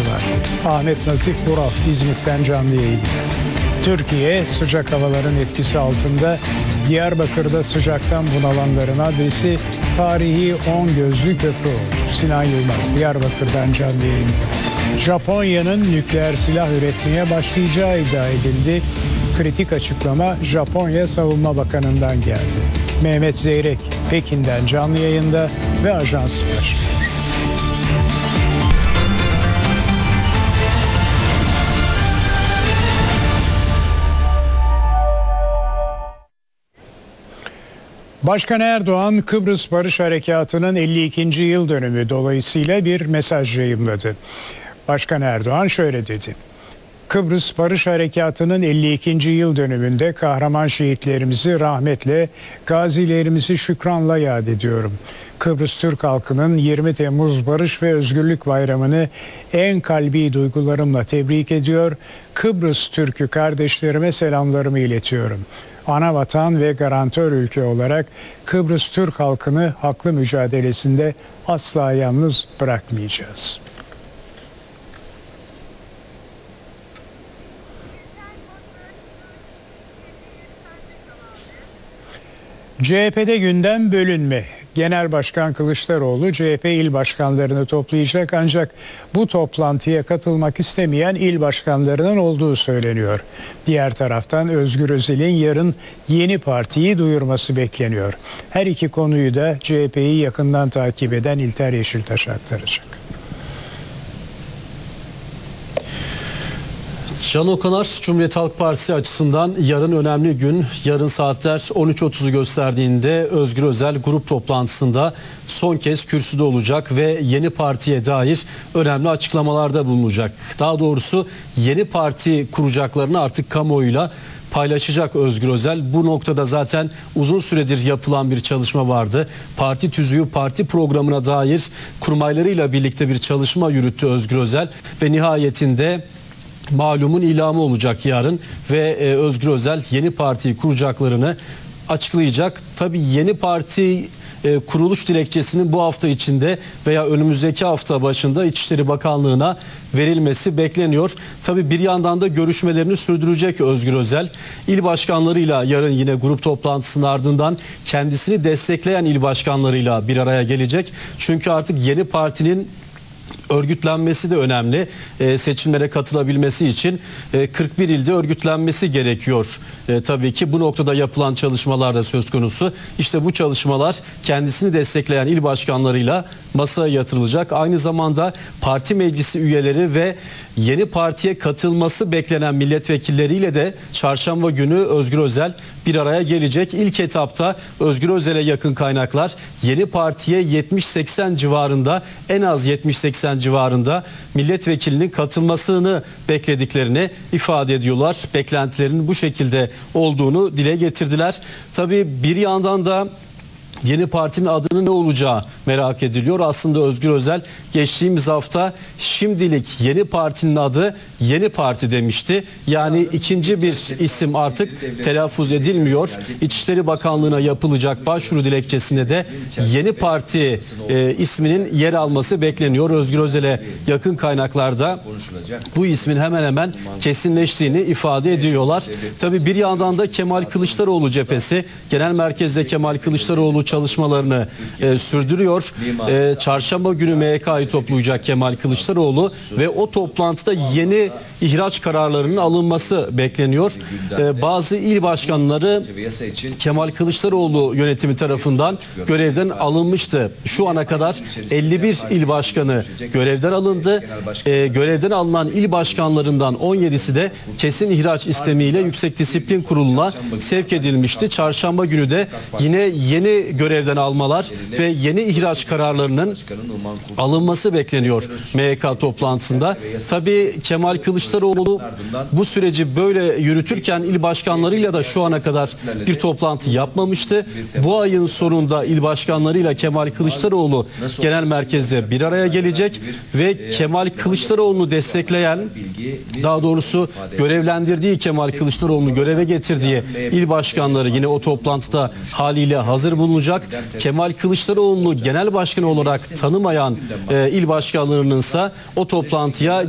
merhaba. Ahmet Nazif Vural, İzmit'ten canlı yayın. Türkiye sıcak havaların etkisi altında. Diyarbakır'da sıcaktan bunalanların adresi tarihi 10 gözlü köprü oldu. Sinan Yılmaz, Diyarbakır'dan canlı yayın. Japonya'nın nükleer silah üretmeye başlayacağı iddia edildi. Kritik açıklama Japonya Savunma Bakanı'ndan geldi. Mehmet Zeyrek, Pekin'den canlı yayında ve ajans başlıyor. Başkan Erdoğan, Kıbrıs Barış Harekatı'nın 52. yıl dönümü dolayısıyla bir mesaj yayımladı. Başkan Erdoğan şöyle dedi. Kıbrıs Barış Harekatı'nın 52. yıl dönümünde kahraman şehitlerimizi rahmetle, gazilerimizi şükranla yad ediyorum. Kıbrıs Türk halkının 20 Temmuz Barış ve Özgürlük Bayramı'nı en kalbi duygularımla tebrik ediyor. Kıbrıs Türk'ü kardeşlerime selamlarımı iletiyorum. Anavatan ve garantör ülke olarak Kıbrıs Türk halkını haklı mücadelesinde asla yalnız bırakmayacağız. CHP'de gündem bölünme. Genel Başkan Kılıçdaroğlu CHP il başkanlarını toplayacak ancak bu toplantıya katılmak istemeyen il başkanlarının olduğu söyleniyor. Diğer taraftan Özgür Özel'in yarın yeni partiyi duyurması bekleniyor. Her iki konuyu da CHP'yi yakından takip eden İlter Yeşiltaş aktaracak. Can Okanar, Cumhuriyet Halk Partisi açısından yarın önemli gün. Yarın saatler 13.30'u gösterdiğinde Özgür Özel grup toplantısında son kez kürsüde olacak ve yeni partiye dair önemli açıklamalarda bulunacak. Daha doğrusu yeni parti kuracaklarını artık kamuoyuyla paylaşacak Özgür Özel. Bu noktada zaten uzun süredir yapılan bir çalışma vardı. Parti tüzüğü, parti programına dair kurmaylarıyla birlikte bir çalışma yürüttü Özgür Özel ve nihayetinde malumun ilamı olacak yarın ve Özgür Özel yeni partiyi kuracaklarını açıklayacak. Tabii yeni parti kuruluş dilekçesinin bu hafta içinde veya önümüzdeki hafta başında İçişleri Bakanlığı'na verilmesi bekleniyor. Tabii bir yandan da görüşmelerini sürdürecek Özgür Özel. İl başkanlarıyla yarın yine grup toplantısının ardından kendisini destekleyen il başkanlarıyla bir araya gelecek. Çünkü artık yeni partinin örgütlenmesi de önemli. Seçimlere katılabilmesi için 41 ilde örgütlenmesi gerekiyor. Tabii ki bu noktada yapılan çalışmalar da söz konusu. İşte bu çalışmalar kendisini destekleyen il başkanlarıyla masaya yatırılacak. Aynı zamanda parti meclisi üyeleri ve yeni partiye katılması beklenen milletvekilleriyle de çarşamba günü Özgür Özel bir araya gelecek. İlk etapta Özgür Özel'e yakın kaynaklar yeni partiye 70-80 civarında, en az 70-80 civarında milletvekilinin katılmasını beklediklerini ifade ediyorlar. Beklentilerinin bu şekilde olduğunu dile getirdiler. Tabii bir yandan da yeni partinin adının ne olacağı merak ediliyor. Aslında Özgür Özel geçtiğimiz hafta şimdilik yeni partinin adı Yeni Parti demişti. Yani ikinci bir isim artık telaffuz edilmiyor. İçişleri Bakanlığı'na yapılacak başvuru dilekçesinde de Yeni Parti isminin yer alması bekleniyor. Özgür Özel'e yakın kaynaklarda bu ismin hemen hemen kesinleştiğini ifade ediyorlar. Tabii bir yandan da Kemal Kılıçdaroğlu cephesi, genel merkezde Kemal Kılıçdaroğlu çalışmalarını sürdürüyor. Çarşamba günü MYK'yı toplayacak Kemal Kılıçdaroğlu ve o toplantıda yeni ihraç kararlarının alınması bekleniyor. Bazı il başkanları Kemal Kılıçdaroğlu yönetimi tarafından görevden alınmıştı. Şu ana kadar 51 il başkanı görevden alındı. Görevden alınan il başkanlarından 17'si de kesin ihraç istemiyle Yüksek Disiplin Kurulu'na sevk edilmişti. Çarşamba günü de yine yeni görevden almalar ve yeni ihraç kararlarının alınması bekleniyor MYK toplantısında. Tabii Kemal Kılıçdaroğlu bu süreci böyle yürütürken il başkanlarıyla da şu ana kadar bir toplantı yapmamıştı. Bu ayın sonunda il başkanlarıyla Kemal Kılıçdaroğlu genel merkezde bir araya gelecek ve Kemal Kılıçdaroğlu'nu destekleyen, daha doğrusu görevlendirdiği, Kemal Kılıçdaroğlu'nu göreve getirdiği il başkanları yine o toplantıda haliyle hazır bulunacak. Kemal Kılıçdaroğlu'nu genel başkan olarak tanımayan il başkanlarının ise o toplantıya